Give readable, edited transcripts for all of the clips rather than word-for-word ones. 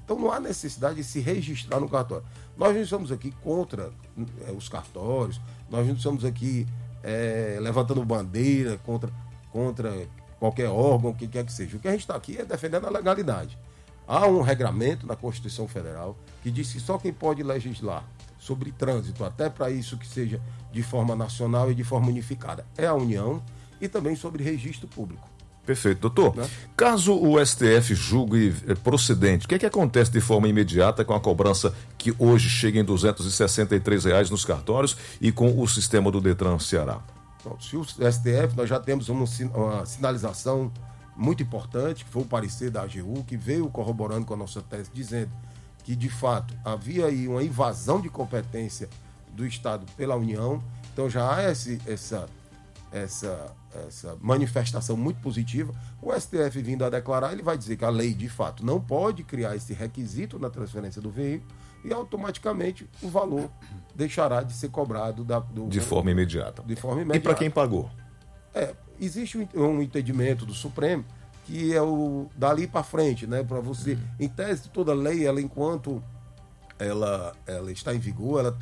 Então não há necessidade de se registrar no cartório. Nós não estamos aqui contra os cartórios, nós não estamos aqui levantando bandeira contra qualquer órgão, o que quer que seja. O que a gente está aqui é defendendo a legalidade. Há um regramento na Constituição Federal que diz que só quem pode legislar sobre trânsito, até para isso que seja de forma nacional e de forma unificada, é a União, e também sobre registro público. Perfeito, doutor. Né? Caso o STF julgue procedente, o que acontece de forma imediata com a cobrança que hoje chega em R$ 263 nos cartórios e com o sistema do Detran Ceará? Bom, se o STF, nós já temos uma sinalização muito importante, que foi o parecer da AGU, que veio corroborando com a nossa tese, dizendo que, de fato, havia aí uma invasão de competência do Estado pela União. Então já há essa manifestação muito positiva. O STF vindo a declarar, ele vai dizer que a lei, de fato, não pode criar esse requisito na transferência do veículo e automaticamente o valor deixará de ser cobrado de forma imediata. E para quem pagou? Existe um entendimento do Supremo que é o dali para frente, né? Para você, em tese, toda lei, ela enquanto ela está em vigor, ela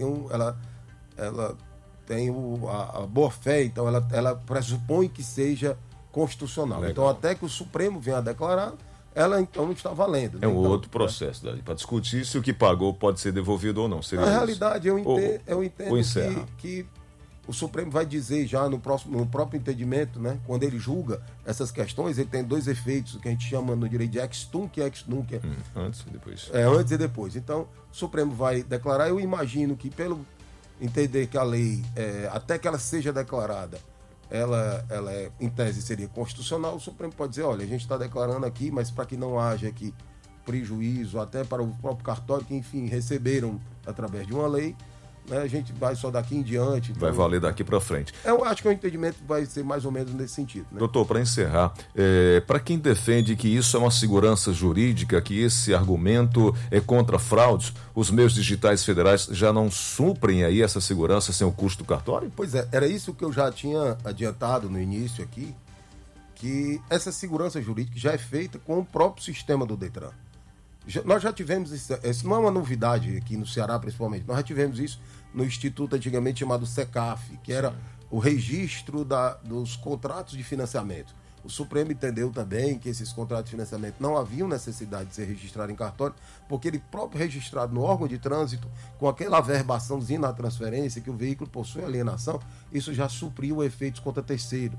tem a boa-fé, então ela pressupõe que seja constitucional. Legal. Então, até que o Supremo venha a declarar, ela então não está valendo. Né? É um outro processo, para discutir se o que pagou pode ser devolvido ou não. Na realidade, eu entendo que o Supremo vai dizer já no próprio entendimento, né? Quando ele julga essas questões, ele tem dois efeitos, que a gente chama no direito de ex tunc e ex nunc. Antes e depois. Antes e depois. Então, o Supremo vai declarar, eu imagino que pelo entender que a lei, até que ela seja declarada, ela em tese seria constitucional, o Supremo pode dizer, olha, a gente está declarando aqui, mas para que não haja aqui prejuízo, até para o próprio cartório, que enfim receberam através de uma lei, né, a gente vai só daqui em diante. Então, vai valer daqui para frente. Eu acho que o entendimento vai ser mais ou menos nesse sentido. Né? Doutor, para encerrar, para quem defende que isso é uma segurança jurídica, que esse argumento é contra fraudes, os meios digitais federais já não suprem aí essa segurança sem o custo do cartório? Pois é, era isso que eu já tinha adiantado no início aqui, que essa segurança jurídica já é feita com o próprio sistema do Detran. Nós já tivemos isso não é uma novidade aqui no Ceará, principalmente, nós já tivemos isso no instituto antigamente chamado SECAF, que era o registro dos contratos de financiamento. O Supremo entendeu também que esses contratos de financiamento não haviam necessidade de ser registrados em cartório, porque ele próprio registrado no órgão de trânsito, com aquela averbaçãozinha na transferência, que o veículo possui alienação, isso já supriu efeitos contra terceiro,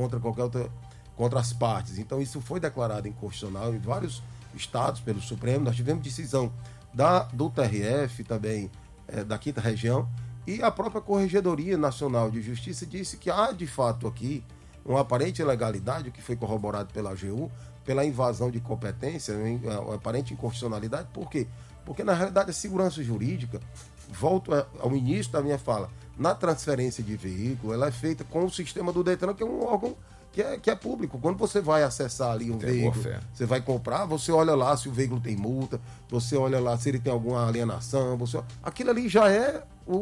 contra as partes. Então isso foi declarado inconstitucional em vários estados pelo Supremo. Nós tivemos decisão do TRF também, da 5ª Região, e a própria Corregedoria Nacional de Justiça disse que há de fato aqui uma aparente ilegalidade, o que foi corroborado pela AGU, pela invasão de competência, uma aparente inconstitucionalidade. Por quê? Porque na realidade a segurança jurídica, volto ao início da minha fala, na transferência de veículo, ela é feita com o sistema do Detran, que é um órgão que é público. Quando você vai acessar ali um veículo, você vai comprar, você olha lá se o veículo tem multa, você olha lá se ele tem alguma alienação, aquilo ali já é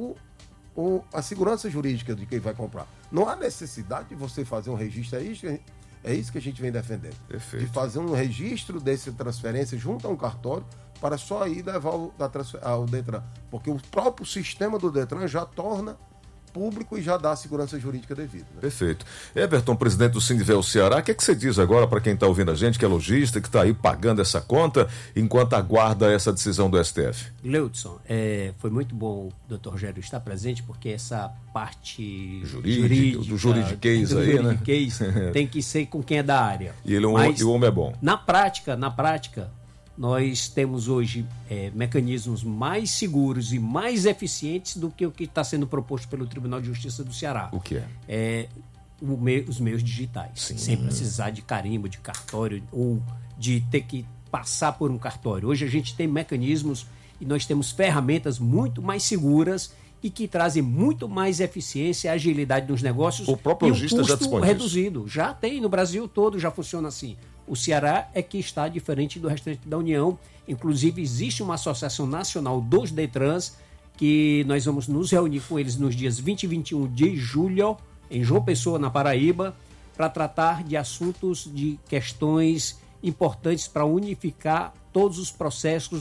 a segurança jurídica de quem vai comprar. Não há necessidade de você fazer um registro, é isso que a gente vem defendendo. Perfeito. De fazer um registro dessa transferência junto a um cartório para só aí levar ao Detran. Porque o próprio sistema do Detran já torna público e já dá a segurança jurídica devida. Né? Perfeito. Everton, presidente do Sindivel Ceará, o que você diz agora para quem está ouvindo a gente, que é lojista, que está aí pagando essa conta, enquanto aguarda essa decisão do STF? Leudson, foi muito bom o doutor Rogério estar presente, porque essa parte jurídica do juridiquês aí, né? Tem que ser com quem é da área. E o homem é bom. Na prática, nós temos hoje mecanismos mais seguros e mais eficientes do que o que está sendo proposto pelo Tribunal de Justiça do Ceará. O que é? Os meios digitais. Sim. Sem precisar de carimbo, de cartório ou de ter que passar por um cartório. Hoje a gente tem mecanismos e nós temos ferramentas muito mais seguras e que trazem muito mais eficiência e agilidade nos negócios. O próprio lojista já dispõe reduzido. Já tem, no Brasil todo já funciona assim. O Ceará é que está diferente do restante da União. Inclusive, existe uma associação nacional dos Detrans que nós vamos nos reunir com eles nos dias 20 e 21 de julho, em João Pessoa, na Paraíba, para tratar de assuntos, de questões importantes para unificar todos os processos